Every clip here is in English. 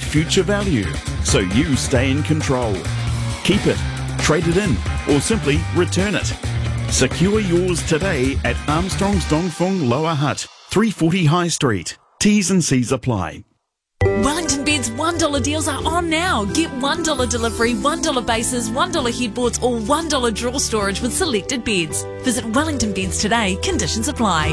future value, so you stay in control. Keep it, trade it in, or simply return it. Secure yours today at Armstrong's Dongfeng Lower Hutt, 340 High Street. T's and C's apply. Wellington Beds $1 deals are on now. Get $1 delivery, $1 bases, $1 headboards or $1 drawer storage with selected beds. Visit Wellington Beds today. Conditions apply.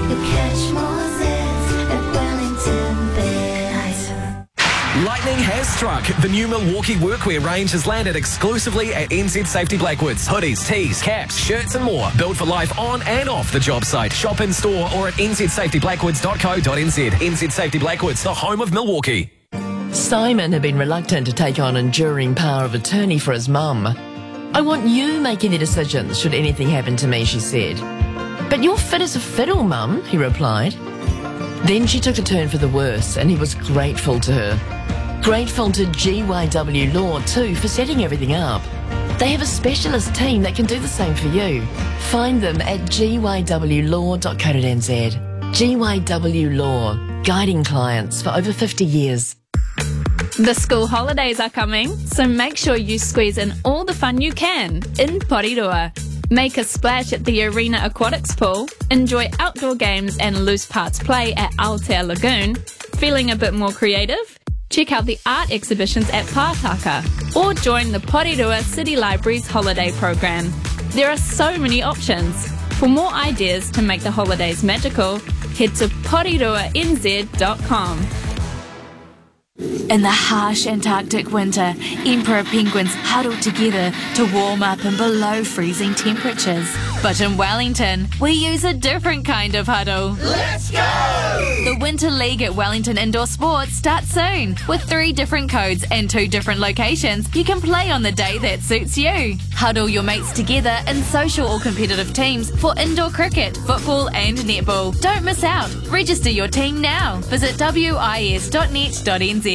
Lightning has struck. The new Milwaukee workwear range has landed exclusively at NZ Safety Blackwoods. Hoodies, tees, caps, shirts and more. Built for life on and off the job site. Shop in store or at nzsafetyblackwoods.co.nz. NZ Safety Blackwoods, the home of Milwaukee. Simon had been reluctant to take on enduring power of attorney for his mum. I want you making the decisions should anything happen to me, she said. But you're fit as a fiddle, Mum, he replied. Then she took a turn for the worse, and he was grateful to her. Grateful to GYW Law too for setting everything up. They have a specialist team that can do the same for you. Find them at gywlaw.co.nz. GYW Law, guiding clients for over 50 years. The school holidays are coming, so make sure you squeeze in all the fun you can in Porirua. Make a splash at the Arena Aquatics Pool, enjoy outdoor games and loose parts play at Aotea Lagoon. Feeling a bit more creative? Check out the art exhibitions at Pātaka or join the Porirua City Library's holiday program. There are so many options. For more ideas to make the holidays magical, head to poriruanz.com. In the harsh Antarctic winter, emperor penguins huddle together to warm up in below freezing temperatures. But in Wellington, we use a different kind of huddle. Let's go! The Winter League at Wellington Indoor Sports starts soon. With 3 different codes and 2 different locations, you can play on the day that suits you. Huddle your mates together in social or competitive teams for indoor cricket, football and netball. Don't miss out. Register your team now. Visit wis.net.nz.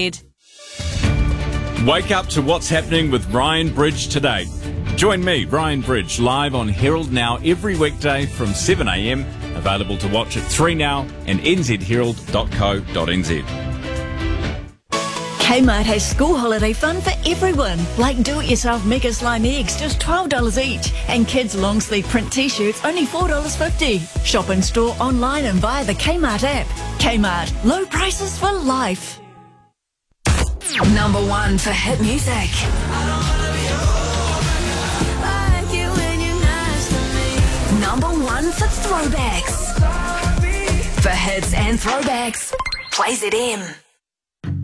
Wake up to what's happening with Ryan Bridge today. Join me, Ryan Bridge, live on Herald Now every weekday from 7 a.m. Available to watch at 3 Now and nzherald.co.nz. Kmart has school holiday fun for everyone, like do-it-yourself Mega Slime eggs, just $12 each, and kids' long-sleeve print t-shirts, only $4.50. Shop in store, online and via the Kmart app. Kmart, low prices for life. Number 1 for hit music. Number 1 for throwbacks. For hits and throwbacks, Play ZM.